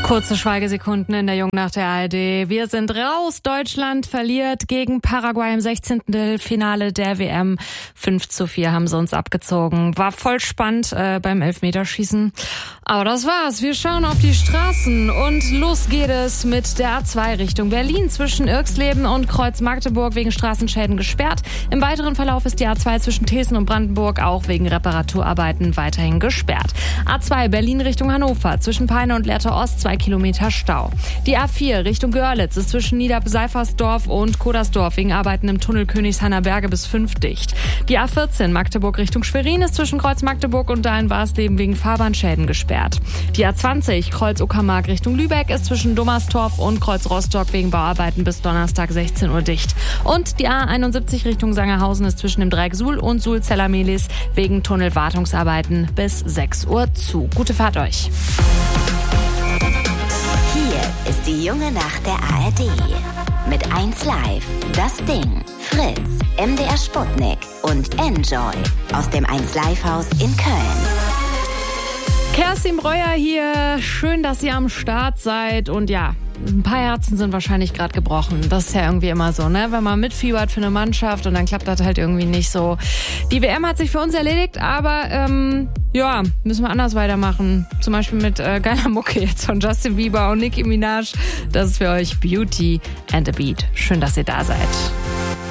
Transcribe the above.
Kurze Schweigesekunden in der Jungnacht der ARD. Wir sind raus. Deutschland verliert gegen Paraguay im 16. Finale der WM. 5:4 haben sie uns abgezogen. War voll spannend beim Elfmeterschießen. Aber das war's. Wir schauen auf die Straßen und los geht es mit der A2 Richtung Berlin zwischen Irxleben und Kreuz-Magdeburg wegen Straßenschäden gesperrt. Im weiteren Verlauf ist die A2 zwischen Thesen und Brandenburg auch wegen Reparaturarbeiten weiterhin gesperrt. A2 Berlin Richtung Hannover zwischen Peine und Lehrte Ost 2 Kilometer Stau. Die A4 Richtung Görlitz ist zwischen Niederseifersdorf und Kodersdorf wegen Arbeiten im Tunnel Königshainer Berge bis 5 dicht. Die A14 Magdeburg Richtung Schwerin ist zwischen Kreuz Magdeburg und Dahlen-Warsleben wegen Fahrbahnschäden gesperrt. Die A20 Kreuz Uckermark Richtung Lübeck ist zwischen Dommerstorf und Kreuz Rostock wegen Bauarbeiten bis Donnerstag 16 Uhr dicht. Und die A71 Richtung Sangerhausen ist zwischen dem Dreieck Suhl und Suhl-Zeller-Mehlis wegen Tunnelwartungsarbeiten bis 6 Uhr zu. Gute Fahrt euch. Hier ist die junge Nacht der ARD. Mit 1Live, Das Ding, Fritz, MDR Sputnik und Enjoy aus dem 1Live-Haus in Köln. Kerstin Breuer hier. Schön, dass ihr am Start seid. Und ja, ein paar Herzen sind wahrscheinlich gerade gebrochen. Das ist ja irgendwie immer so, ne? Wenn man mitfiebert für eine Mannschaft und dann klappt das halt irgendwie nicht so. Die WM hat sich für uns erledigt, aber ja, müssen wir anders weitermachen. Zum Beispiel mit geiler Mucke jetzt von Justin Bieber und Nicki Minaj. Das ist für euch Beauty and the Beat. Schön, dass ihr da seid.